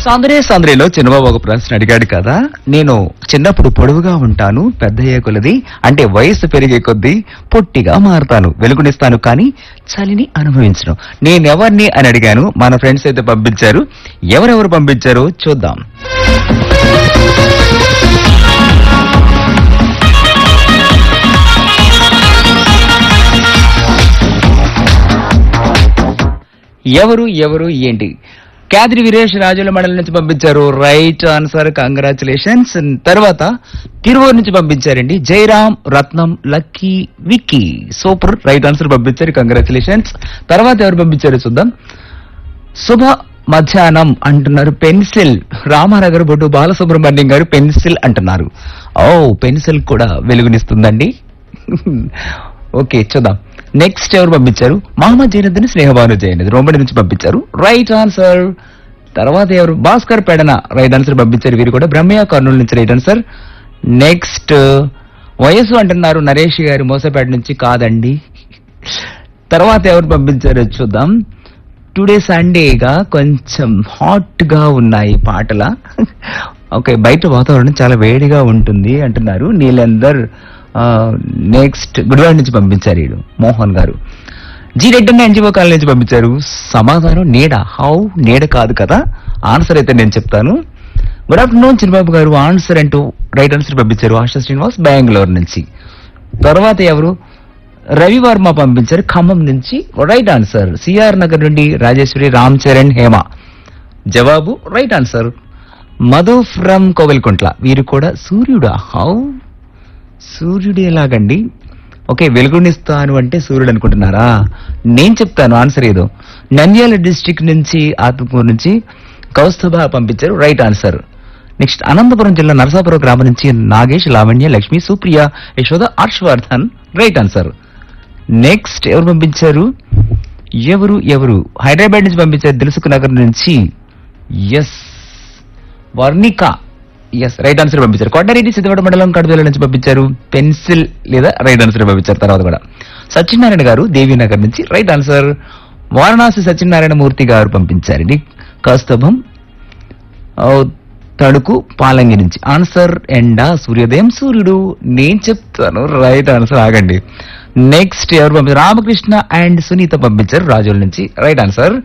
సందరేలో చిన్నబాబు ఒక ప్రశ్న అడిగాడు కదా, నేను చిన్నప్పుడు పొడవుగా ఉంటాను, పెద్దయ్యే కొలది అంటే వయసు పెరిగే కొద్దీ పొట్టిగా మారుతాను, వెలుగునిస్తాను కానీ చలిని అనుభవించను, నేనెవరిని అని అడిగాను. మన ఫ్రెండ్స్ అయితే పంపించారు. ఎవరెవరు పంపించారో చూద్దాం. ఎవరు ఎవరు ఏంటి? క్యాద్రి వీరేష్ రాజుల మండలం నుంచి పంపించారు, రైట్ ఆన్సర్, కంగ్రాచులేషన్స్. తర్వాత తిరువూరు నుంచి పంపించారండి జయరాం, రత్నం, lucky, Vicky, super, right answer పంపించారు, కంగ్రాచులేషన్స్. తర్వాత ఎవరు పంపించారు చూద్దాం. శుభ మధ్యాహ్నం అంటున్నారు పెన్సిల్, రామానగర్ బొడ్డు బాలసుబ్రహ్మణ్యం గారు పెన్సిల్ అంటున్నారు. ఓ, పెన్సిల్ కూడా వెలుగునిస్తుందండి. ఓకే, చూద్దాం. నెక్స్ట్ ఎవరు పంపించారు? మహమ్మద్ జైనుద్దీన్, స్నేహబాను జైనుద్దీన్ రోమడి నుంచి పంపించారు, రైట్ ఆన్సర్. తర్వాత ఎవరు? భాస్కర్ పెడన, రైట్ ఆన్సర్ పంపించారు. వీరు కూడా బ్రహ్మయ్య కర్నూలు నుంచి రైట్ ఆన్సర్. నెక్స్ట్ వయసు అంటున్నారు నరేష్ గారు మోసపేట నుంచి, కాదండి. తర్వాత ఎవరు పంపించారో చూద్దాం. టుడే సండేగా కొంచెం హాట్ గా ఉన్నాయి పాటల. ఓకే, బయట వాతావరణం చాలా వేడిగా ఉంటుంది అంటున్నారు నీలందర్. నెక్స్ట్ గుడివాడ నుంచి పంపించారు వీడు మోహన్ గారు. జీ రెడ్డి అన్న ఎన్జిఓ కాలనీ నుంచి పంపించారు. సమాధానం నీడ. హౌ? నీడ కాదు కదా. ఆన్సర్ అయితే నేను చెప్తాను. గుడ్ ఆఫ్టర్నూన్ చిన్నబాబు గారు, ఆన్సర్ అంటూ రైట్ ఆన్సర్ పంపించారు ఆశా శ్రీనివాస్ బెంగళూరు నుంచి. తర్వాత ఎవరు? రవివర్మ పంపించారు ఖమ్మం నుంచి, రైట్ ఆన్సర్. సిఆర్ నగర్ నుండి రాజేశ్వరి, రామ్ చరణ్, హేమ, జవాబు right answer. Madhu from Kovelakuntla, వీరు కూడా సూర్యుడా? హౌ? సూర్యుడు ఎలాగండి? ఓకే, వెలుగునిస్తాను అంటే సూర్యుడు అనుకుంటున్నారా? నేను చెప్తాను ఆన్సర్ ఏదో. నంద్యాల డిస్ట్రిక్ట్ నుంచి, ఆత్మకూరు నుంచి కౌస్తుభ పంపించారు, రైట్ ఆన్సర్. నెక్స్ట్ అనంతపురం జిల్లా నరసాపురం గ్రామం నుంచి Nagesh, Lavanya, Lakshmi, Supriya, Yashoda, Harshavardhan, right answer. Next ఎవరు పంపించారు? ఎవరు ఎవరు? హైదరాబాద్ నుంచి పంపించారు, దిల్సుఖ్ నగర్ నుంచి. Yes, Varnika, yes, right answer పంపించారు. కొండారెడ్డి, సిద్దిపేట మండలం, కడప నుంచి పంపించారు పెన్సిల్ లేదా రైట్ ఆన్సర్ పంపించారు. తర్వాత కూడా సత్యనారాయణ గారు దేవీనగర్ నుంచి, రైట్ ఆన్సర్. వారణాసి సత్యనారాయణ మూర్తి గారు పంపించారండి కౌస్తుభం, తణుకు, పాలంగి నుంచి. ఆన్సర్ ఎండ, సూర్యోదయం, సూర్యుడు. నేను చెప్తాను రైట్ ఆన్సర్, ఆగండి. నెక్స్ట్ ఎవరు పంపించారు? రామకృష్ణ అండ్ సునీత పంపించారు రాజోల నుంచి, రైట్ ఆన్సర్.